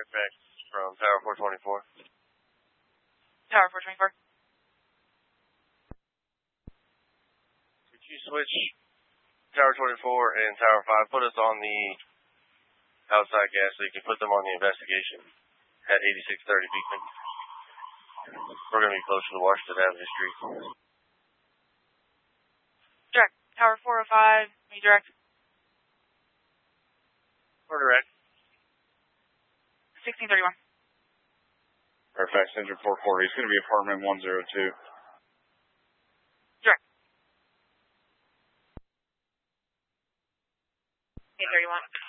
Fairfax from Tower 424. Tower 424. Could you switch Tower 24 and Tower 5? Put us on the outside gas so you can put them on the investigation at 8630 Beekman. We're going to be close to the Washington Avenue Street. Direct. Tower 405, me direct. We're direct. 1631. Fairfax Engine 440. It's going to be apartment 102. Direct. 831.